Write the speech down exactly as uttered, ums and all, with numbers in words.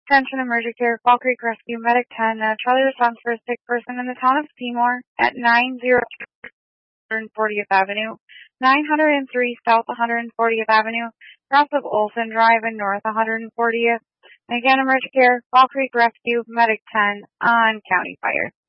Attention Emergency Care, Fall Creek Rescue, Medic ten, uh, Charlie responds for a sick person in the town of Seymour at nine oh fortieth Avenue, nine oh three South one hundred fortieth Avenue, south of Olson Drive and north one hundred fortieth. And again, Emergency Care, Fall Creek Rescue, Medic ten on County Fire.